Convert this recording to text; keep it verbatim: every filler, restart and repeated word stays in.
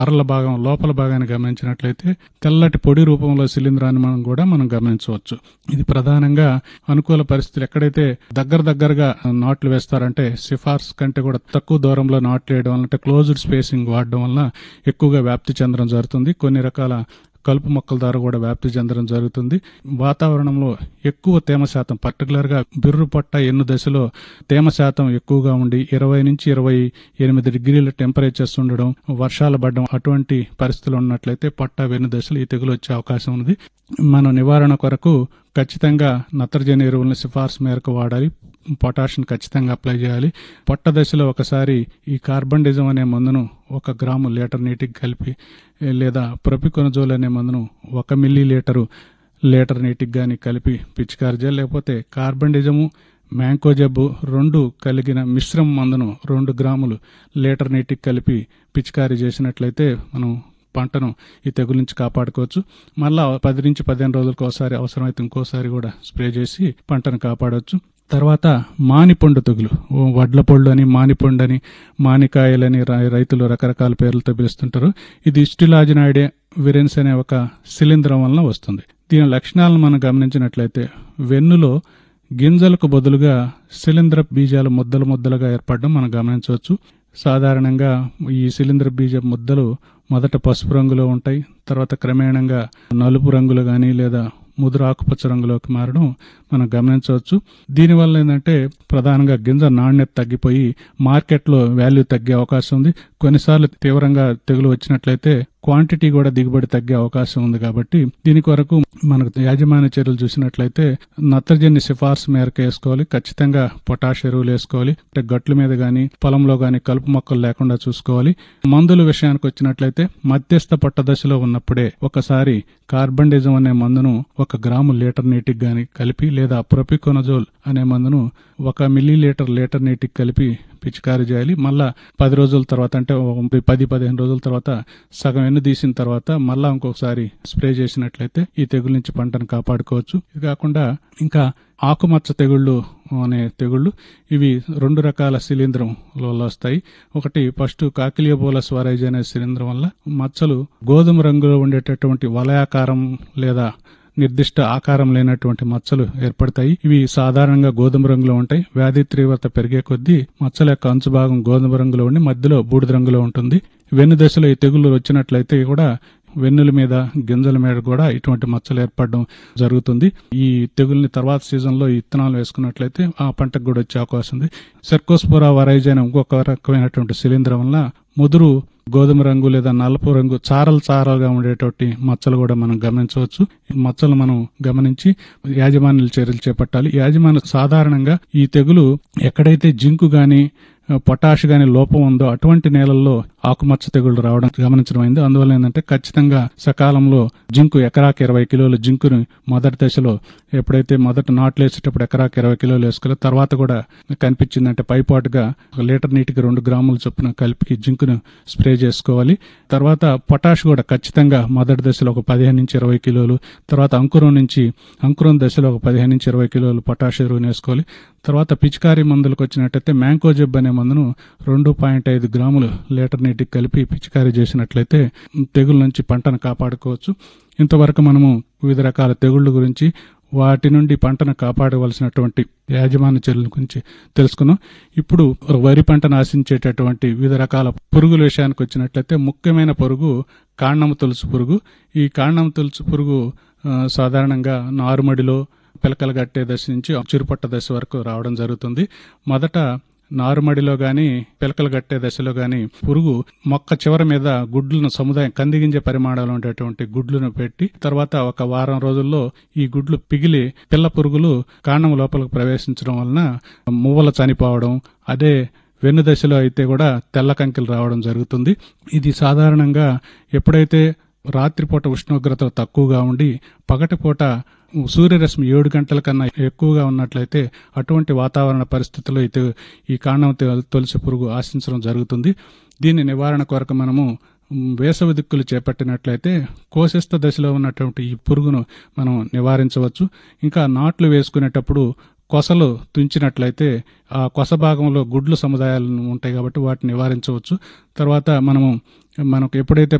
అరల భాగం లోపల భాగాన్ని గమనించినట్లయితే తెల్లటి పొడి రూపంలో శిలీంధ్రాన్ని మనం కూడా మనం గమనించవచ్చు. ఇది ప్రధానంగా అనుకూల పరిస్థితులు ఎక్కడైతే దగ్గర దగ్గరగా నాట్లు వేస్తారంటే సిఫార్సు కంటే కూడా తక్కువ దూరంలో నాట్లు వేయడం వల్ల, అంటే క్లోజ్డ్ స్పేసింగ్ వాడడం వల్ల ఎక్కువగా వ్యాప్తి చెందడం జరుగుతుంది. కొన్ని రకాల కలుపు మొక్కల ద్వారా కూడా వ్యాప్తి చెందడం జరుగుతుంది. వాతావరణంలో ఎక్కువ తేమ శాతం, పర్టికులర్ గా బిర్రు పట్ట ఎన్ను దశలో తేమ శాతం ఎక్కువగా ఉండి ఇరవై నుంచి ఇరవై ఎనిమిది డిగ్రీల టెంపరేచర్స్ ఉండడం, వర్షాలు పడడం అటువంటి పరిస్థితులు ఉన్నట్లయితే పట్ట వెన్ను దశలో ఈ తెగులు వచ్చే అవకాశం ఉంది. మన నివారణ కొరకు ఖచ్చితంగా నత్రజని ఎరువులను సిఫార్సు మేరకు వాడాలి. పొటాషియం ఖచ్చితంగా అప్లై చేయాలి. పొట్ట దశలో ఒకసారి ఈ కార్బండిజం అనే మందును ఒక గ్రాము లీటర్ నీటికి కలిపి, లేదా ప్రొపికొనజోల్ అనే మందును ఒక మిల్లీ లీటరు లీటర్ నీటికి కానీ కలిపి పిచికారీ చేయాలి. లేకపోతే కార్బండిజము, మ్యాంకోజెబ్ రెండు కలిగిన మిశ్రమ మందును రెండు గ్రాములు లీటర్ నీటికి కలిపి పిచికారీ చేసినట్లయితే మనం పంటను ఈ తెగుల నుంచి కాపాడుకోవచ్చు. మళ్ళా పది నుంచి పదిహేను రోజులకు ఒకసారి, అవసరమైతే ఇంకోసారి కూడా స్ప్రే చేసి పంటను కాపాడవచ్చు. తర్వాత మానిపండు తెగులు, వడ్ల పొళ్ళు అని, మానిపండు అని, మానికాయలని రైతులు రకరకాల పేర్లతో పిలుస్తుంటారు. ఇది స్టిలాజినాయిడే విరెన్స్ అనే ఒక శిలీంధ్రం వలన వస్తుంది. దీని లక్షణాలను మనం గమనించినట్లయితే వెన్నులో గింజలకు బదులుగా శిలీంధ్ర బీజాలు ముద్దలు ముద్దలుగా ఏర్పడడం మనం గమనించవచ్చు. సాధారణంగా ఈ శిలీంధ్ర బీజ ముద్దలు మొదట పసుపు రంగులో ఉంటాయి, తర్వాత క్రమేణంగా నలుపు రంగులు కానీ లేదా ముదురు ఆకుపచ్చ రంగులోకి మారడం మనం గమనించవచ్చు. దీనివల్ల ఏంటంటే ప్రధానంగా గింజ నాణ్యత తగ్గిపోయి మార్కెట్లో వాల్యూ తగ్గే అవకాశం ఉంది. కొన్నిసార్లు తీవ్రంగా తెగులు వచ్చినట్లయితే క్వాంటిటీ కూడా దిగుబడి తగ్గే అవకాశం ఉంది. కాబట్టి దీని కొరకు మనకు యాజమాన్య చర్యలు చూసినట్లయితే నత్రజని సిఫార్సు మేరకు వేసుకోవాలి. ఖచ్చితంగా పొటాష్ ఎరువులు వేసుకోవాలి. అంటే గట్ల మీద గాని పొలంలో గాని కలుపు మొక్కలు లేకుండా చూసుకోవాలి. మందుల విషయానికి వచ్చినట్లయితే మధ్యస్థ పట్ట దశలో ఉన్నప్పుడే ఒకసారి కార్బండిజం అనే మందును ఒక గ్రాము లీటర్ నీటికి గాని కలిపి, లేదా ప్రొపికొనజోల్ అనే మందును ఒక మిల్లీ లీటర్ లీటర్ నీటికి కలిపి పిచికారీ చేయాలి. మళ్ళా పది రోజుల తర్వాత, అంటే పది పదిహేను రోజుల తర్వాత సగం ఎన్ను తీసిన తర్వాత మళ్ళా ఇంకొకసారి స్ప్రే చేసినట్లయితే ఈ తెగుల నుంచి పంటను కాపాడుకోవచ్చు. ఇది కాకుండా ఇంకా ఆకుమచ్చ తెగుళ్లు అనే తెగుళ్లు, ఇవి రెండు రకాల శిలీంధ్రం వల్ల వస్తాయి. ఒకటి ఫస్ట్ కాకిలియోబోలస్ వరైజ్ అనే శిలీంధ్రం వల్ల మచ్చలు గోధుమ రంగులో ఉండేటటువంటి వలయాకారం లేదా నిర్దిష్ట ఆకారం లేనటువంటి మచ్చలు ఏర్పడతాయి. ఇవి సాధారణంగా గోధుమ రంగులో ఉంటాయి. వ్యాధి తీవ్రత పెరిగే కొద్దీ మచ్చల యొక్క అంచు భాగం గోధుమ రంగులో ఉండి మధ్యలో బూడిద రంగులో ఉంటుంది. వెన్ను దశలో ఈ తెగుళ్లు వచ్చినట్లయితే కూడా వెన్నుల మీద, గింజల మీద కూడా ఇటువంటి మచ్చలు ఏర్పడడం జరుగుతుంది. ఈ తెగుల్ని తర్వాత సీజన్ లో ఇత్తనాలు వేసుకున్నట్లయితే ఆ పంటకు కూడా వచ్చే అవకాశం ఉంది. సెర్కోస్పోరా వరైజ్ అనే ఇంకొక రకమైనటువంటి శిలీంధ్రం వల్ల ముదురు గోధుమ రంగు లేదా నలుపు రంగు చారలు చారలుగా ఉండేటువంటి మచ్చలు కూడా మనం గమనించవచ్చు. ఈ మచ్చలు మనం గమనించి యాజమాన్యాల చర్యలు చేపట్టాలి. యాజమాన్యం సాధారణంగా ఈ తెగులు ఎక్కడైతే జింకు గాని పొటాష్ గాని లోపం ఉందో అటువంటి నేలల్లో ఆకుమచ్చ తెగుళ్లు రావడం గమనించడం అయింది. అందువల్ల ఏంటంటే ఖచ్చితంగా సకాలంలో జింకు ఎకరాకి ఇరవై కిలోల జింకును మొదటి దశలో ఎప్పుడైతే మొదట నాట్లు వేసేటప్పుడు ఎకరాకి ఇరవై కిలోలు వేసుకోవాలి. తర్వాత కూడా కనిపించిందంటే పైపాటుగా ఒక లీటర్ నీటికి రెండు గ్రాముల చొప్పున కలిపి జింకును స్ప్రే చేసుకోవాలి. తర్వాత పొటాష్ కూడా ఖచ్చితంగా మొదటి దశలో ఒక పదిహేను నుంచి ఇరవై కిలోలు, తర్వాత అంకురం నుంచి అంకురం దశలో ఒక పదిహేను నుంచి ఇరవై కిలోలు పొటాష్ ఎరువును వేసుకోవాలి. తర్వాత పిచికారీ మందులకు వచ్చినట్లయితే మ్యాంకోజెబ్ అనే మందును రెండు పాయింట్ ఐదు గ్రాములు లీటర్ నీటికి కలిపి పిచికారీ చేసినట్లయితే తెగుల నుంచి పంటను కాపాడుకోవచ్చు. ఇంతవరకు మనము వివిధ రకాల తెగుళ్ల గురించి, వాటి నుండి పంటను కాపాడవలసినటువంటి యాజమాన్య చర్యల గురించి తెలుసుకున్నాం. ఇప్పుడు వరి పంటను ఆశించేటటువంటి వివిధ రకాల పురుగుల విషయానికి వచ్చినట్లయితే ముఖ్యమైన పురుగు కాండము తొలుచు పురుగు. ఈ కాండము తొలుచు పురుగు సాధారణంగా నారుమడిలో పిలకలు కట్టే దశ నుంచి చిరుపట్ట దశ వరకు రావడం జరుగుతుంది. మొదట నారుమడిలో గాని పిలకలు కట్టే దశలో గాని పురుగు మొక్క చివర మీద గుడ్లను సముదాయం కందిగింజ పరిమాణంలో ఉండేటువంటి గుడ్లను పెట్టి తర్వాత ఒక వారం రోజుల్లో ఈ గుడ్లు పిగిలి పిల్ల పురుగులు కాండం లోపలికి ప్రవేశించడం వలన మువ్వలు చనిపోవడం, అదే వెన్ను దశలో అయితే కూడా తెల్ల కంకిలు రావడం జరుగుతుంది. ఇది సాధారణంగా ఎప్పుడైతే రాత్రిపూట ఉష్ణోగ్రత తక్కువగా ఉండి పగటిపూట సూర్యరశ్మి ఏడు గంటల కన్నా ఎక్కువగా ఉన్నట్లయితే అటువంటి వాతావరణ పరిస్థితుల్లో అయితే ఈ కాండం తొలిచి పురుగు ఆశించడం జరుగుతుంది. దీని నివారణ కొరకు మనము వేసవి దిక్కులు చేపట్టినట్లయితే కోశస్థ దశలో ఉన్నటువంటి ఈ పురుగును మనం నివారించవచ్చు. ఇంకా నాట్లు వేసుకునేటప్పుడు కొసలు తుంచినట్లయితే ఆ కొస భాగంలో గుడ్లు సముదాయాలు ఉంటాయి కాబట్టి వాటిని నివారించవచ్చు. తర్వాత మనము మనకు ఎప్పుడైతే